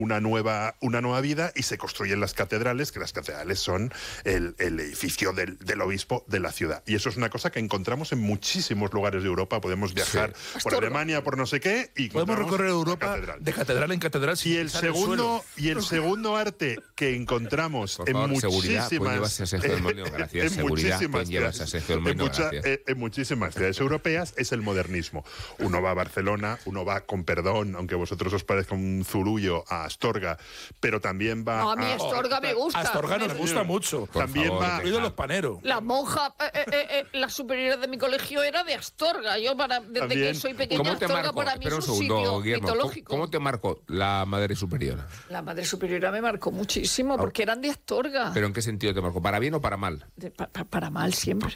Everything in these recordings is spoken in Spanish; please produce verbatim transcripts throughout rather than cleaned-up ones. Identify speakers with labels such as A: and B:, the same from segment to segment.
A: una nueva, una nueva vida y se construyen las catedrales, que las catedrales son el, el edificio del, del obispo de la ciudad. Y eso es una cosa que encontramos en muchísimos lugares de Europa. Podemos viajar sí. por Alemania, por no sé qué, y
B: podemos recorrer Europa catedral. de catedral en catedral.
A: Y el segundo el y el segundo arte que encontramos
C: por
A: en
C: favor,
A: muchísimas en muchísimas ciudades europeas es el modernismo. Uno va a Barcelona, uno va, con perdón, aunque a vosotros os parezca un zurullo, a Astorga, pero también va
D: no, a mí
A: a...
D: Astorga me gusta.
B: Astorga nos gusta mucho.
A: Por también favor, va...
B: Oído los paneros.
D: La monja, eh, eh, eh, la superiora de mi colegio era de Astorga. Yo, para, desde también, que soy pequeña, Astorga marcó? para mí es un segundo, sitio Guillermo, mitológico.
C: ¿cómo, ¿Cómo te marcó la Madre Superiora?
D: La Madre Superiora me marcó muchísimo, porque eran de Astorga.
C: ¿Pero en qué sentido te marcó? ¿Para bien o para mal?
D: De, pa, pa, para mal, siempre.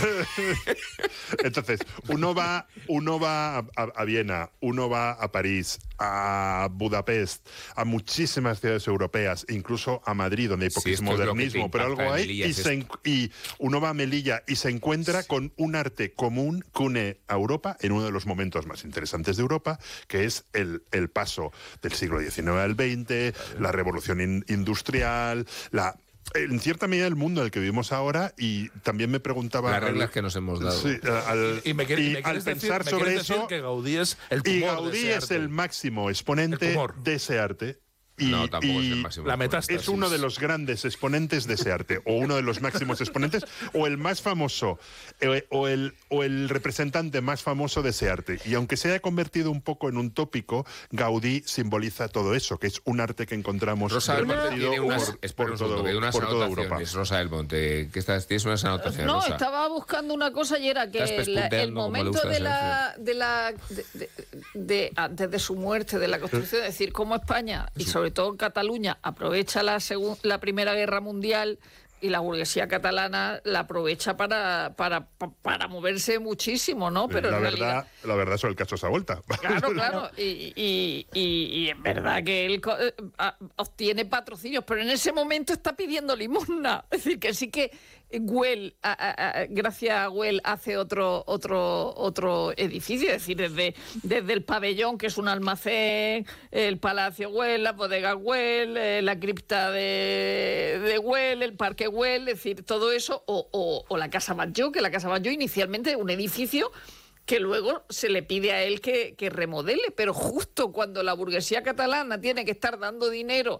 A: Entonces, uno va, uno va a, a, a Viena, uno va a París, a Budapest, a muchísimas ciudades europeas, incluso a Madrid, donde hay poquísimo sí, modernismo, pero algo hay, y, se, y uno va a Melilla y se encuentra sí. con un arte común que une a Europa en uno de los momentos más interesantes de Europa, que es el, el paso del siglo diecinueve al veinte, la revolución in, industrial, la... en cierta medida el mundo en el que vivimos ahora, y también me preguntaba...
C: Las reglas al, que nos hemos dado.
A: Sí, al,
B: y, y, me, y,
A: y
B: me
A: al pensar
B: decir,
A: sobre
B: me
A: eso...
B: que Gaudí es el tumor
A: y Gaudí
B: de ese
A: es
B: arte.
A: el máximo exponente
B: el
A: de ese arte. Y,
C: no, tampoco
A: y
C: es el máximo.
B: La metástasis.
A: Es uno de los grandes exponentes de ese arte, o uno de los máximos exponentes, o el más famoso, eh, o, el, o el representante más famoso de ese arte. Y aunque se haya convertido un poco en un tópico, Gaudí simboliza todo eso, que es un arte que encontramos
C: Rosa del Monte tiene unas,
A: por,
C: por,
A: por,
C: todo,
A: todo,
C: unas
A: por toda Europa.
C: Rosa del Monte, que estás, tienes unas anotaciones,
D: No,
C: Rosa.
D: estaba buscando una cosa y era que la, el momento de la, de la de, de, de, antes de su muerte, de la construcción, es decir, cómo España, y sobre todo Cataluña, aprovecha la, la Primera Guerra Mundial, y la burguesía catalana la aprovecha para, para, para moverse muchísimo, ¿no? Pero
A: la,
D: en
A: verdad,
D: realidad...
A: la verdad sobre el caso esa vuelta.
D: Claro, claro. Y, y, y, y es verdad que él eh, obtiene patrocinios, pero en ese momento está pidiendo limosna. Es decir, que sí que Güell, a, a, a, gracias a Güell, hace otro, otro, otro edificio. Es decir, desde, desde el pabellón, que es un almacén, el Palacio Güell, la bodega Güell, eh, la cripta de, de Güell, el parque Güell, es decir, todo eso, o, o, o la Casa Batlló, que la Casa Batlló inicialmente es un edificio que luego se le pide a él que, que remodele, pero justo cuando la burguesía catalana tiene que estar dando dinero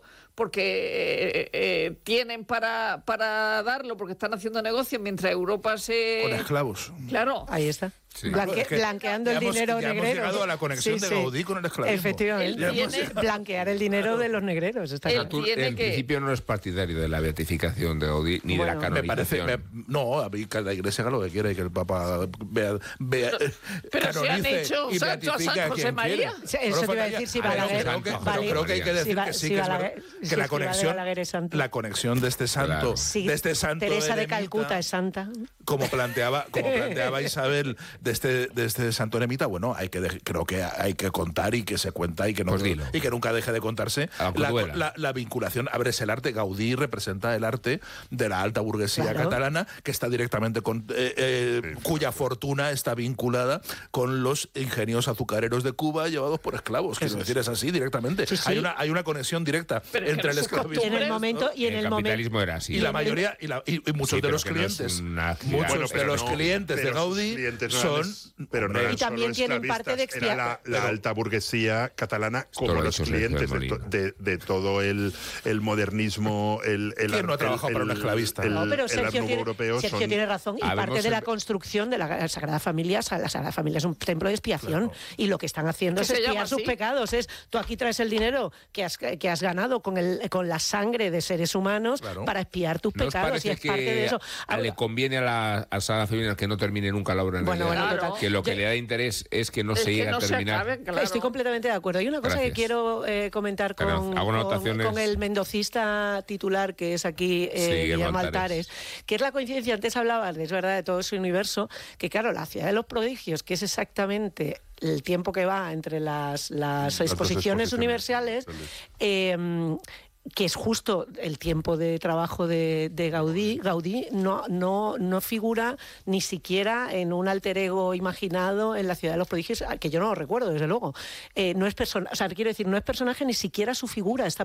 D: porque eh, eh, tienen para, para darlo, porque están haciendo negocios, mientras Europa se...
B: Con esclavos.
D: Claro.
E: Ahí está.
B: Sí.
E: Blanque,
B: es que
E: blanqueando el
B: hemos,
E: dinero
B: ya
E: negrero.
B: Hemos llegado a la conexión sí, de Gaudí sí. con el esclavismo.
E: Efectivamente.
D: Tiene...
E: Blanquear el dinero claro. de los negreros. Está
C: claro. Tú, en
D: que...
C: principio no es partidario de la beatificación de Gaudí ni bueno, de la canonización.
B: Me parece, me, no, a mí la Iglesia haga lo que quiera y que el Papa vea, vea,
D: pero, pero se han hecho
B: y
D: santo a San José María.
E: Eso te iba a decir si Balaguer.
B: Creo que, vale. creo que hay que decir que sí, que es que la conexión, la conexión de este santo, de este santo
E: Teresa de Calcuta es santa.
B: Como planteaba, como planteaba Isabel de este, de este santo eremita, bueno, hay que de, creo que hay que contar y que se cuenta y que no
C: pues
B: y que nunca deje de contarse la, la, la vinculación. A ver, es el arte. Gaudí representa el arte de la alta burguesía claro. catalana, que está directamente con eh, eh, sí, cuya sí. fortuna está vinculada con los ingenios azucareros de Cuba llevados por esclavos. Quiero decir, es así directamente. Sí, sí. Hay una hay una conexión directa
D: pero
B: entre el esclavismo
E: y en el momento y en el,
C: el capitalismo era así.
B: Y la mayoría y, la, y, y muchos
C: sí,
B: de los clientes,
C: no
B: muchos
A: bueno,
B: de los
A: no,
B: clientes de Gaudí
A: clientes no
B: son
A: eran, pero no eran
E: y también tienen parte de expiación.
A: La, la alta burguesía catalana como los clientes de, to, de, de todo el, el modernismo, el, el
B: ¿Quién no ha trabajado
A: el,
B: para un esclavista?
E: El, no, pero Sergio, tiene,
A: europeo
E: Sergio
A: son...
E: tiene razón. Y
C: A
E: parte
C: ver,
E: de
C: no
E: la construcción de la Sagrada Familia, la Sagrada Familia es un templo de expiación. Claro. Y lo que están haciendo es expiar sus pecados. Es, tú aquí traes el dinero que has, que has ganado con, el, con la sangre de seres humanos claro. para expiar tus
C: ¿No
E: pecados. Y es
C: que
E: parte de eso.
C: Ahora, le conviene a la, a la Sagrada Familia que no termine nunca la obra en
E: bueno,
C: realidad,
E: bueno,
C: que lo que
E: Yo,
C: le da interés es que no
D: es
C: se llegue
D: que no
C: a terminar.
D: Acabe, claro.
E: Estoy completamente de acuerdo. Hay una cosa
C: Gracias.
E: que quiero eh, comentar con, con, con el mendocista titular, que es aquí eh,
C: sí,
E: Guillermo Altares, que es la coincidencia. Antes hablabas, es verdad, de todo ese universo, que claro, la ciudad de los prodigios, que es exactamente el tiempo que va entre las, las, las exposiciones, exposiciones universales, eh, que es justo el tiempo de trabajo de, de Gaudí, Gaudí no, no, no figura ni siquiera en un alter ego imaginado en la Ciudad de los Prodigios, que yo no lo recuerdo, desde luego. Eh, no es persona, o sea, quiero decir, no es personaje, ni siquiera su figura está